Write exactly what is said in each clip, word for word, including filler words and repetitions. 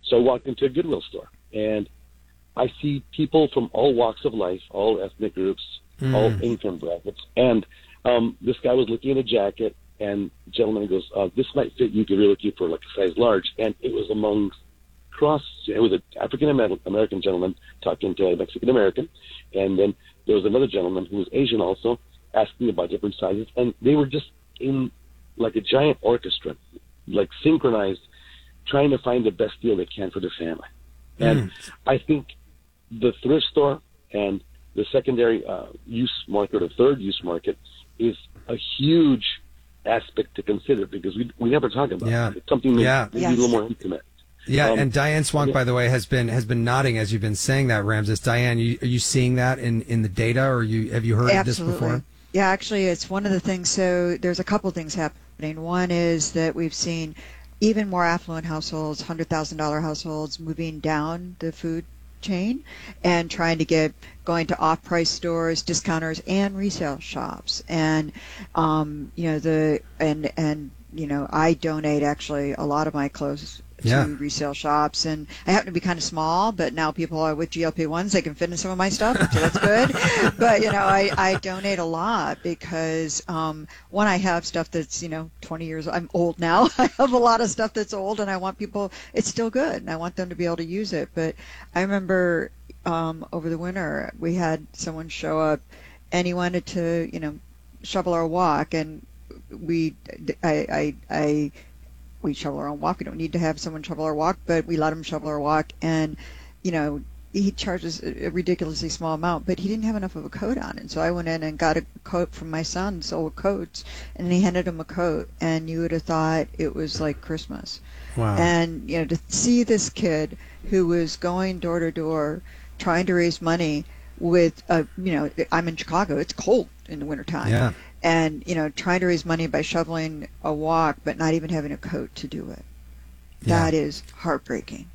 So I walked into a Goodwill store, and I see people from all walks of life, all ethnic groups, mm. all income brackets. And um, this guy was looking at a jacket, and the gentleman goes, uh, this might fit you if you're looking for like a size large. And it was among cross, it was an African-American gentleman talking to a Mexican-American. And then there was another gentleman who was Asian also asking about different sizes. And they were just in like a giant orchestra, like synchronized, trying to find the best deal they can for their family. And mm. I think the thrift store and the secondary uh, use market or third use market is a huge aspect to consider because we we never talk about yeah. it. It's something maybe, yeah. maybe yes. a little more intimate. Yeah, um, and Diane Swank, yeah. by the way, has been has been nodding as you've been saying that, Ramses. Diane, you, are you seeing that in, in the data, or you have you heard Absolutely. of this before? Yeah, actually, it's one of the things. So there's a couple things happening. One is that we've seen even more affluent households, one hundred thousand dollars households, moving down the food chain and trying to get going to off-price stores, discounters, and resale shops. And um, you know the and and you know I donate actually a lot of my clothes to yeah. resale shops, and I happen to be kind of small, but now people are with G L P ones, they can fit in some of my stuff, so that's good. But you know, I, I donate a lot because um, one, I have stuff that's you know twenty years. I'm old now. I have a lot of stuff that's old, and I want people. It's still good, and I want them to be able to use it. But I remember um, over the winter we had someone show up, and he wanted to you know shovel our walk, and we I I. I we shovel our own walk. We don't need to have someone shovel our walk, but we let him shovel our walk. And, you know, he charges a ridiculously small amount, but he didn't have enough of a coat on. And so I went in and got a coat from my son's old coats, and he handed him a coat, and you would have thought it was like Christmas. Wow. And, you know, to see this kid who was going door to door trying to raise money with, a, you know, I'm in Chicago. It's cold in the wintertime. Yeah. And, you know, trying to raise money by shoveling a walk, but not even having a coat to do it. Yeah. That is heartbreaking.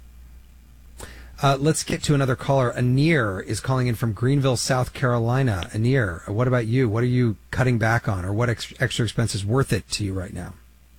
Uh, let's get to another caller. Anir is calling in from Greenville, South Carolina. Anir, what about you? What are you cutting back on, or what ex- extra expense is worth it to you right now?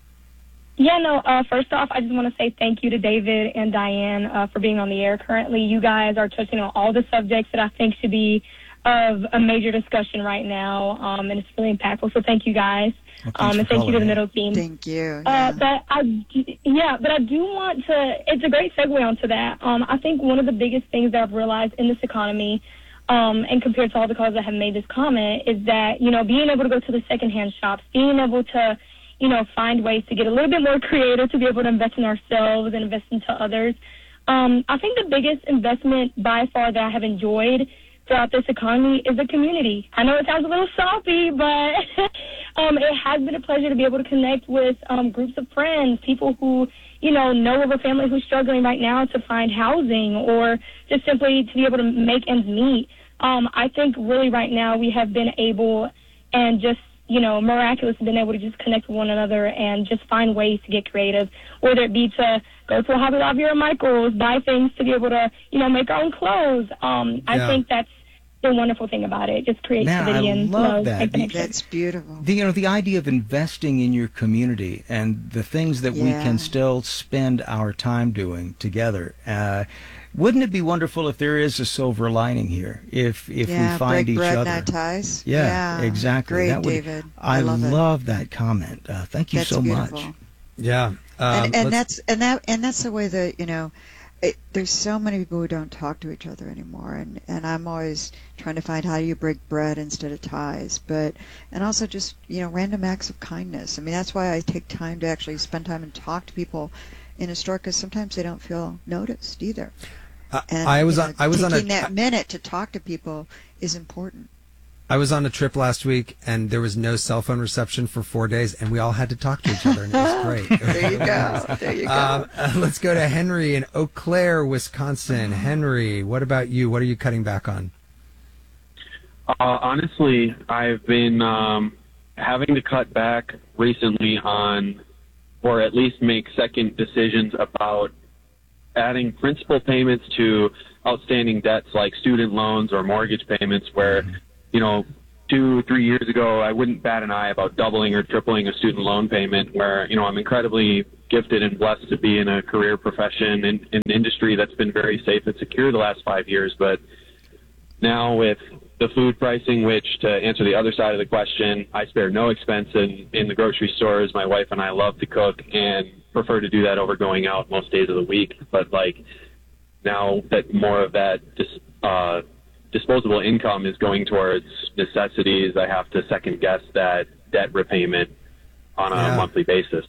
Yeah, no, uh, first off, I just want to say thank you to David and Diane uh, for being on the air currently. You guys are touching on all the subjects that I think should be of a major discussion right now, um, and it's really impactful. So thank you guys, well, um, and thank you to the middle team. Thank you. Yeah. Uh, but I, yeah, but I do want to. It's a great segue onto that. Um, I think one of the biggest things that I've realized in this economy, um, and compared to all the callers that have made this comment, is that you know being able to go to the secondhand shops, being able to, you know, find ways to get a little bit more creative to be able to invest in ourselves and invest into others. Um, I think the biggest investment by far that I have enjoyed throughout this economy is the community. I know it sounds a little soppy, but um, it has been a pleasure to be able to connect with um, groups of friends, people who, you know, know of a family who's struggling right now to find housing or just simply to be able to make ends meet. Um, I think really right now we have been able and just, you know, miraculous been able to just connect with one another and just find ways to get creative, whether it be to go to a Hobby Lobby or Michael's, buy things to be able to, you know, make our own clothes. Um, I yeah. think that's the wonderful thing about it, just creativity I and love love that. and connection. That's beautiful. The, you know, the idea of investing in your community and the things that yeah. we can still spend our time doing together. Uh, wouldn't it be wonderful if there is a silver lining here? If if yeah, we find break each bread, other. not ties. Yeah, yeah. exactly. Great, that would, David. I, I love, love it. that comment. Uh, thank you that's so beautiful. much. Yeah, um, and, and that's and that and that's the way that you know. It, there's so many people who don't talk to each other anymore, and, and I'm always trying to find how do you break bread instead of ties, but and also just you know random acts of kindness. I mean that's why I take time to actually spend time and talk to people in a store because sometimes they don't feel noticed either. Uh, and, I was you on. know, I was on a. taking that minute to talk to people is important. I was on a trip last week, and there was no cell phone reception for four days, and we all had to talk to each other, and it was great. There you go. There you go. Um, uh, let's go to Henry in Eau Claire, Wisconsin. Henry, what about you? What are you cutting back on? Uh, honestly, I've been um, having to cut back recently on, or at least make second decisions about adding principal payments to outstanding debts like student loans or mortgage payments where, mm-hmm. you know, two, three years ago, I wouldn't bat an eye about doubling or tripling a student loan payment where, you know, I'm incredibly gifted and blessed to be in a career profession in, in an industry that's been very safe and secure the last five years. But now with the food pricing, which, to answer the other side of the question, I spare no expense in, in the grocery stores. My wife and I love to cook and prefer to do that over going out most days of the week. But, like, now that more of that dis, uh, disposable income is going towards necessities, I have to second-guess that debt repayment on a yeah. monthly basis.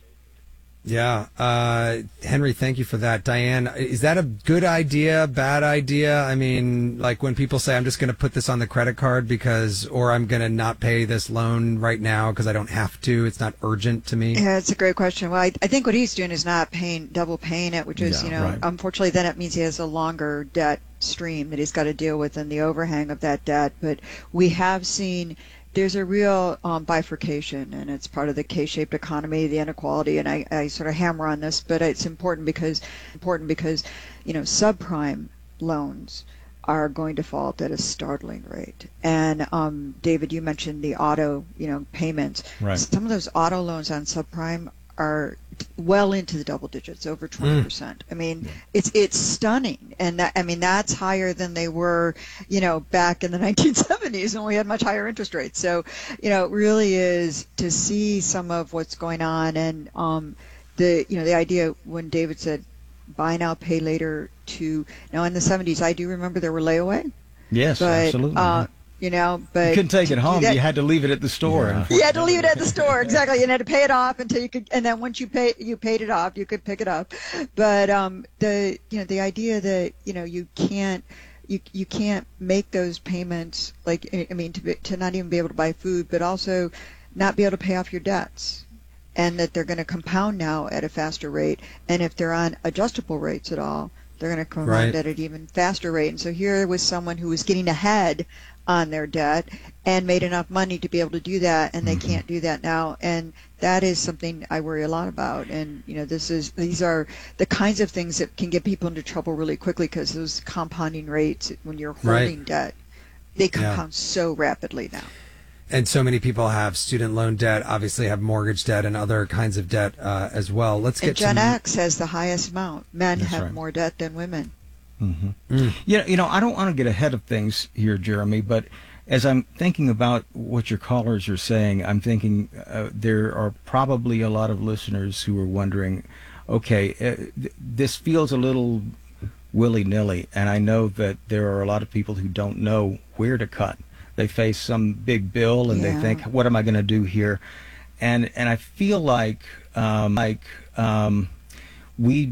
Yeah. Uh, Henry, thank you for that. Diane, is that a good idea, bad idea? I mean, like when people say, I'm just going to put this on the credit card because, or I'm going to not pay this loan right now because I don't have to. It's not urgent to me. Yeah, it's a great question. Well, I, I think what he's doing is not paying, double paying it, which is, Yeah, you know, right. unfortunately then it means he has a longer debt stream that he's got to deal with and the overhang of that debt. But we have seen there's a real um, bifurcation, and it's part of the K-shaped economy, the inequality, and I, I sort of hammer on this, but it's important because important because, you know, subprime loans are going to default at a startling rate. And um, David, you mentioned the auto, you know, payments. Right. Some of those auto loans on subprime are well into the double digits, over twenty percent. Mm. I mean, yeah. it's it's stunning, and that, I mean that's higher than they were, you know, back in the nineteen seventies when we had much higher interest rates. So, you know, it really is to see some of what's going on, and um, the you know the idea when David said buy now, pay later. To now in the seventies, I do remember there were layaway. Yes, but, absolutely. Uh, You know, but you couldn't take it home. That, you had to leave it at the store. Yeah. You had to leave it at the store, exactly. You had to pay it off until you could, and then once you pay, you paid it off, you could pick it up. But um, the you know the idea that you know you can't you you can't make those payments, like I mean to be, to not even be able to buy food, but also not be able to pay off your debts, and that they're going to compound now at a faster rate, and if they're on adjustable rates at all, they're going to compound right. at an even faster rate. And so here was someone who was getting ahead on their debt and made enough money to be able to do that, and they mm-hmm. can't do that now, and that is something I worry a lot about. And you know, this is these are the kinds of things that can get people into trouble really quickly, because those compounding rates when you're holding right. debt, they compound yeah. so rapidly now. And so many people have student loan debt, obviously have mortgage debt and other kinds of debt uh, as well. Let's get and Gen to X has the highest amount. Men That's have right. more debt than women. Mm-hmm. Mm. Yeah, you know, I don't want to get ahead of things here, Jeremy, but as I'm thinking about what your callers are saying, I'm thinking uh, there are probably a lot of listeners who are wondering, okay, uh, th- this feels a little willy-nilly, and I know that there are a lot of people who don't know where to cut. They face some big bill, and yeah. they think, what am I going to do here? And and I feel like, um, like um, we,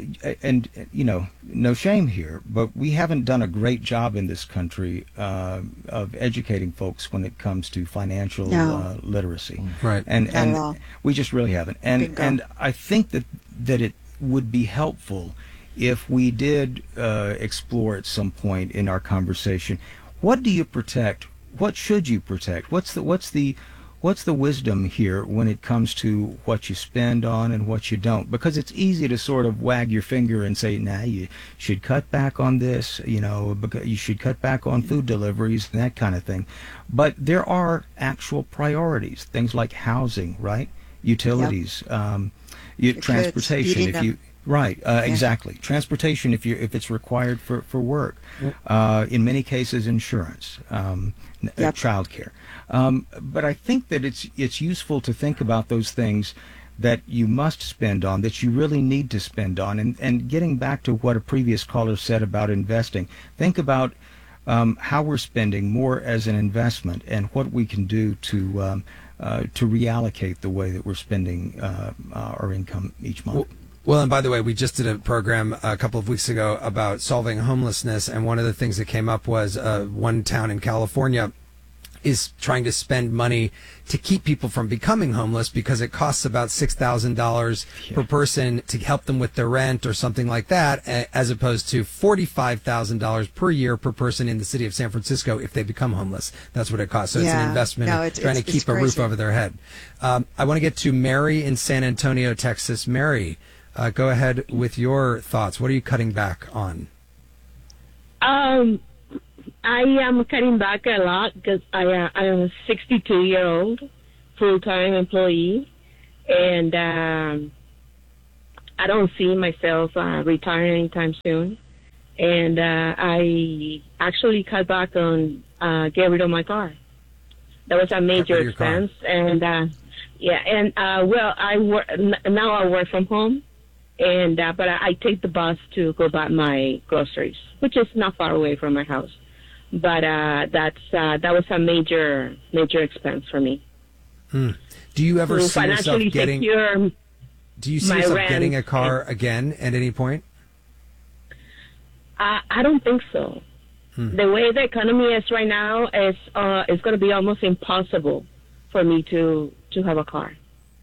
and you know, no shame here, but we haven't done a great job in this country uh, of educating folks when it comes to financial no. uh, literacy. Right. And Not and at all. we just really haven't. And Bingo. and I think that that it would be helpful if we did uh, explore at some point in our conversation, what do you protect? What should you protect? What's the what's the what's the wisdom here when it comes to what you spend on and what you don't? Because it's easy to sort of wag your finger and say, "Nah, you should cut back on this. You know, because you should cut back on food deliveries and that kind of thing." But there are actual priorities, things like housing, right? Utilities, yep. um, you, transportation. Kids, if them. you Right, uh, yeah. exactly. Transportation, if you if it's required for for work, uh, in many cases, insurance, um, yep. uh, childcare. Um, but I think that it's it's useful to think about those things that you must spend on, that you really need to spend on, and and getting back to what a previous caller said about investing, think about um, how we're spending more as an investment and what we can do to um, uh, to reallocate the way that we're spending uh, uh, our income each month. Well, Well, and by the way, we just did a program a couple of weeks ago about solving homelessness, and one of the things that came up was uh, one town in California is trying to spend money to keep people from becoming homeless because it costs about six thousand dollars yeah. per person to help them with their rent or something like that, as opposed to forty-five thousand dollars per year per person in the city of San Francisco if they become homeless. That's what it costs. So yeah. it's an investment no, in it's, trying it's, to keep it's a crazy. roof over their head. Um, I want to get to Mary in San Antonio, Texas. Mary, Uh, go ahead with your thoughts. What are you cutting back on? Um, I am cutting back a lot because I, uh, I am a sixty-two-year-old full-time employee, and um, I don't see myself uh, retiring anytime soon. And uh, I actually cut back on uh, getting rid of my car. That was a major expense. And uh, yeah, and uh, well, I work now. I work from home, and uh, but I, I take the bus to go buy my groceries, which is not far away from my house. But uh, that's uh, that was a major major expense for me. Hmm. Do you ever to see yourself getting? Secure do you see yourself getting a car again at any point? I, I don't think so. Hmm. The way the economy is right now is uh, it's going to be almost impossible for me to, to have a car.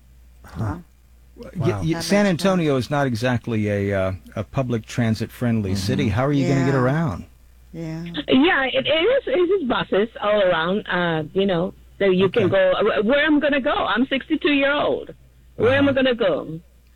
Huh. Wow. Y- y- San Antonio is not exactly a uh, a public transit friendly mm-hmm. city. How are you yeah. going to get around? Yeah, yeah, it, it is. It is buses all around. Uh, you know, that you okay. can go. Where I'm going to go? I'm sixty-two year old. Where uh-huh. am I going to go?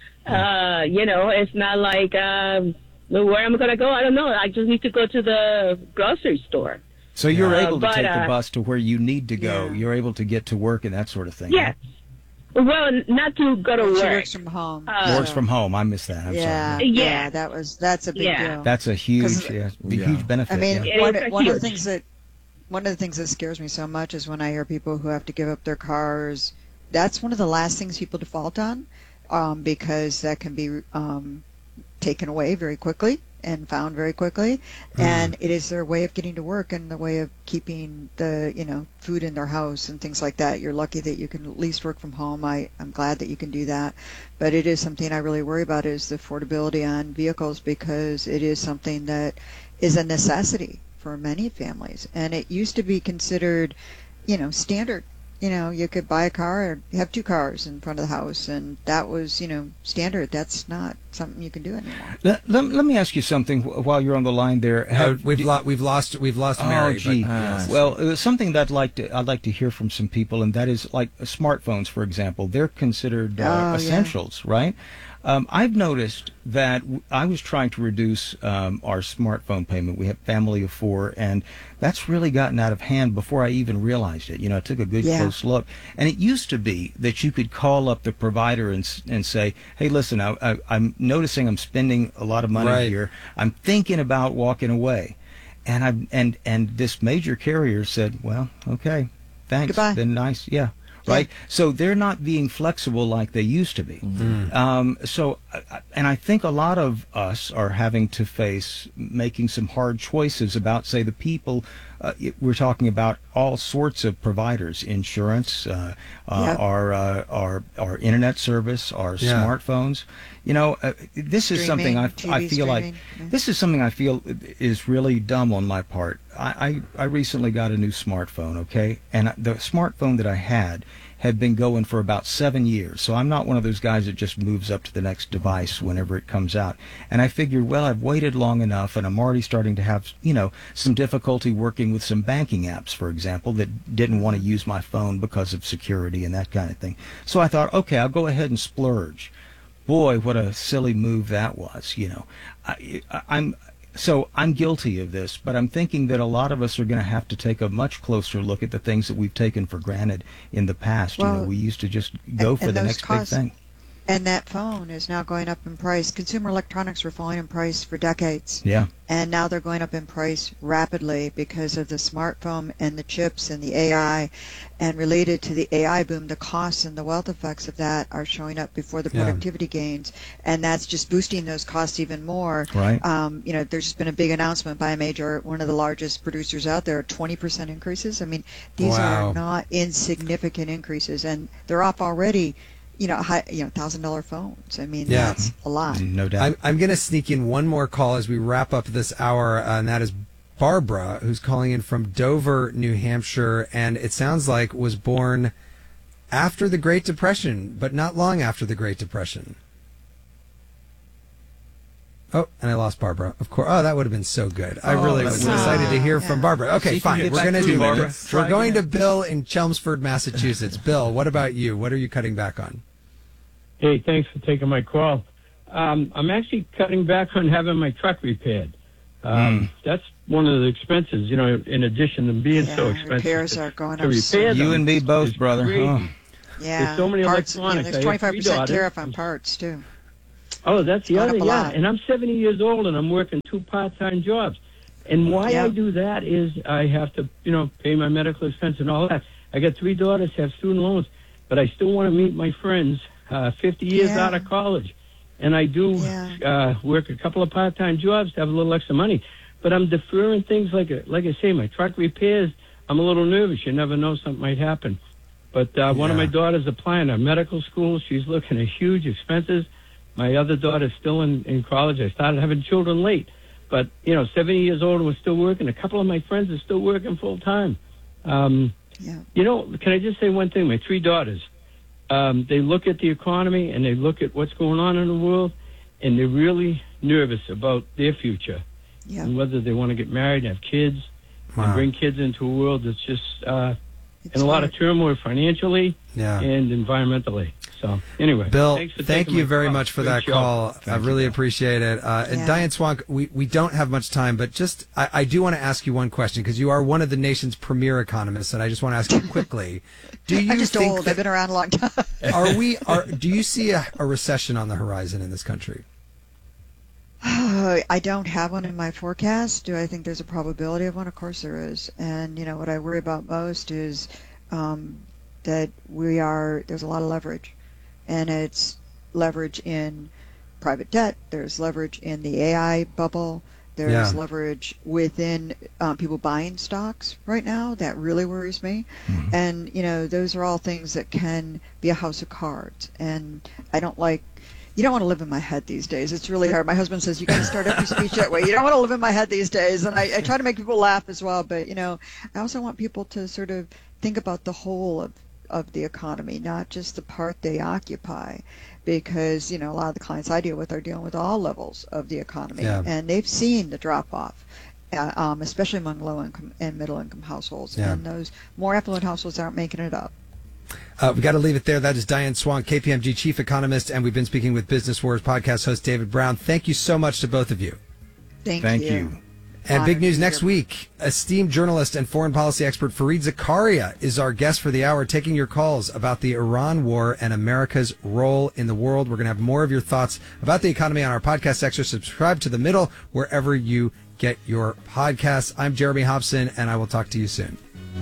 Uh, you know, it's not like. Um, Where am I going to go? I don't know. I just need to go to the grocery store. So you're uh, able to but, take uh, the bus to where you need to go. Yeah. You're able to get to work and that sort of thing. Yes. Right? Well, not to go to she work. She works from home. Uh, works from home. I missed that. I'm yeah, sorry. Yeah. yeah, that was that's a big yeah. deal. That's a huge, yeah, big, yeah. huge benefit. I mean, yeah. one, It is one of the huge. things that one of the things that scares me so much is when I hear people who have to give up their cars. That's one of the last things people default on, um, because that can be um, taken away very quickly and found very quickly, mm. and it is their way of getting to work and the way of keeping the you know food in their house and things like that. You're lucky that you can at least work from home. I, I'm glad that you can do that, but it is something I really worry about is the affordability on vehicles, because it is something that is a necessity for many families, and it used to be considered you know standard. You know, you could buy a car or have two cars in front of the house, and that was, you know, standard. That's not something you can do anymore. Let, let, let me ask you something while you're on the line there. Have, uh, we've, lo- we've lost we've lost oh, Mary. Gee. But, uh, well, uh, something that I'd like to I'd like to hear from some people, and that is like smartphones, for example. They're considered uh, oh, essentials, yeah. right? Um, I've noticed that w- I was trying to reduce um, our smartphone payment. We have a family of four, and that's really gotten out of hand before I even realized it. You know, I took a good yeah. close look. And it used to be that you could call up the provider and and say, hey, listen, I, I, I'm noticing I'm spending a lot of money right. here. I'm thinking about walking away. And I and and this major carrier said, well, okay, thanks. Goodbye. Been nice. Yeah. Right, yeah. So they're not being flexible like they used to be. Mm-hmm. Um, so, and I think a lot of us are having to face making some hard choices about, say, the people. Uh, we're talking about all sorts of providers: insurance, uh, uh, yep. our, uh, our our internet service, our yeah. smartphones. You know, uh, this is streaming, something I, T V I feel streaming. like yeah. this is something I feel is really dumb on my part. I, I, I recently got a new smartphone, okay, and the smartphone that I had had been going for about seven years. So I'm not one of those guys that just moves up to the next device whenever it comes out. And I figured, well, I've waited long enough, and I'm already starting to have, you know, some difficulty working with some banking apps, for example, that didn't want to use my phone because of security and that kind of thing. So I thought, okay, I'll go ahead and splurge. Boy, what a silly move that was, you know. I, I, I'm... So I'm guilty of this, but I'm thinking that a lot of us are going to have to take a much closer look at the things that we've taken for granted in the past. Well, you know, we used to just go and, for and the those next costs, big thing. And that phone is now going up in price. Consumer electronics were falling in price for decades. Yeah. And now they're going up in price rapidly because of the smartphone and the chips and the A I. And related to the A I boom, the costs and the wealth effects of that are showing up before the productivity yeah. gains. And that's just boosting those costs even more. Right. Um, you know, there's just been a big announcement by a major, one of the largest producers out there, twenty percent increases. I mean, these wow. are not insignificant increases. And they're off already. You know, high, you know, thousand dollar phones. I mean, yeah. that's a lot. No doubt. I'm, I'm going to sneak in one more call as we wrap up this hour, uh, and that is Barbara, who's calling in from Dover, New Hampshire, and it sounds like was born after the Great Depression, but not long after the Great Depression. Oh, and I lost Barbara. Of course. Oh, that would have been so good. I Oh, really that was would- excited to hear Yeah. from Barbara. Okay, See if you fine. can get We're back going to to do you, that. Barbara. We're Try going again. to Bill in Chelmsford, Massachusetts. Bill, what about you? What are you cutting back on? Hey, thanks for taking my call. Um, I'm actually cutting back on having my truck repaired. Um, Mm. That's one of the expenses, you know, in addition to being Yeah, so expensive. repairs to, are going to up. repair You them and me is both, brother. crazy. Huh. Yeah. There's so many parts, you know, electronics. I there's have twenty-five three percent daughters. tariff on parts too. Oh, that's the Gone other, up a yeah. lot. And I'm seventy years old, and I'm working two part-time jobs. And why Yeah. I do that is I have to, you know, pay my medical expense and all that. I got three daughters, have student loans, but I still want to meet my friends uh, fifty years Yeah. out of college. And I do Yeah. uh, work a couple of part-time jobs to have a little extra money. But I'm deferring things like, a, like I say, my truck repairs. I'm a little nervous. You never know, something might happen. But uh, one of Yeah. my daughters applying to medical school. She's looking at huge expenses. My other daughter's still in, in college. I started having children late. But, you know, seventy years old and we're still working. A couple of my friends are still working full time. Um, Yeah. you know, can I just say one thing? My three daughters, um, they look at the economy and they look at what's going on in the world, and they're really nervous about their future Yeah. and whether they want to get married and have kids Wow. and bring kids into a world that's just uh, It's in a lot hard. of turmoil financially Yeah. and environmentally. So, anyway. Bill, thanks for thank taking you my very call. much for Great that show. call. I you, really Bill. appreciate it. Uh, and Yeah. Diane Swank, we, we don't have much time, but just I, I do want to ask you one question because you are one of the nation's premier economists, and I just want to ask you quickly: Do you I'm just think old. I've that, been around a long time. are we are do you see a, a recession on the horizon in this country? I don't have one in my forecast. Do I think there's a probability of one? Of course there is. And, you know, what I worry about most is um, that we are, there's a lot of leverage. And it's leverage in private debt. There's leverage in the A I bubble. There's Yeah. leverage within um, people buying stocks right now. That really worries me. And, you know, those are all things that can be a house of cards. And I don't like, you don't want to live in my head these days. It's really hard. My husband says, you got to start every speech that way. You don't want to live in my head these days. And I, I try to make people laugh as well. But, you know, I also want people to sort of think about the whole of, of the economy, not just the part they occupy. Because, you know, a lot of the clients I deal with are dealing with all levels of the economy. Yeah. And they've seen the drop off. Uh, um, especially among low income and middle income households. Yeah. And those more affluent households aren't making it up. Uh, we got to leave it there. That is Diane Swank, K P M G chief economist, and we've been speaking with Business Wars podcast host David Brown. Thank you so much to both of you. Thank, Thank you. you. And Honored big news to be next here. week. Esteemed journalist and foreign policy expert Fareed Zakaria is our guest for the hour, taking your calls about the Iran war and America's role in the world. We're going to have more of your thoughts about the economy on our podcast section. Subscribe to The Middle wherever you get your podcasts. I'm Jeremy Hobson, and I will talk to you soon.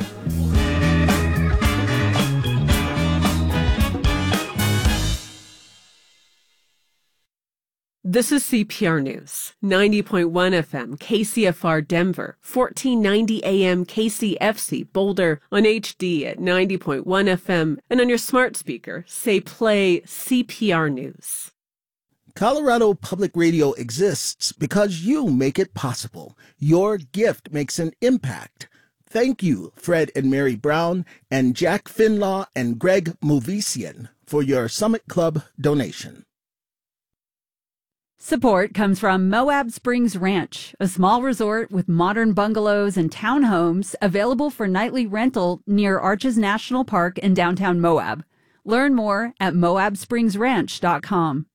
This is C P R News, ninety point one F M, K C F R Denver, fourteen ninety A M K C F C Boulder, on H D at ninety point one F M, and on your smart speaker, say play C P R News. Colorado Public Radio exists because you make it possible. Your gift makes an impact. Thank you, Fred and Mary Brown, and Jack Finlaw and Greg Movesian, for your Summit Club donation. Support comes from Moab Springs Ranch, a small resort with modern bungalows and townhomes available for nightly rental near Arches National Park in downtown Moab. Learn more at moab springs ranch dot com.